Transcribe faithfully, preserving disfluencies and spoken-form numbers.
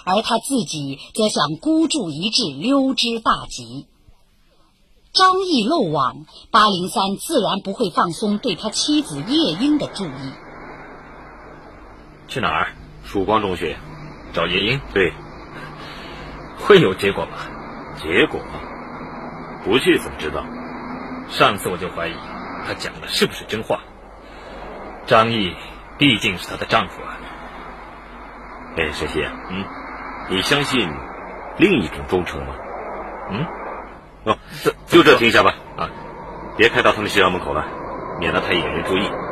而他自己则想孤注一掷，溜之大吉。张毅漏网，八零三自然不会放松对他妻子叶英的注意。 去哪儿？ 曙光中学。 找叶英？ 对。 会有结果吗？ 结果？不去怎么知道？ 上次我就怀疑他讲的是不是真话。张毅毕竟是她的丈夫啊。 哎，沈西， 嗯， 你相信另一种忠诚吗？ 嗯， 哦，就这停下吧，啊，别开到他们学校门口了，免得他引人注意。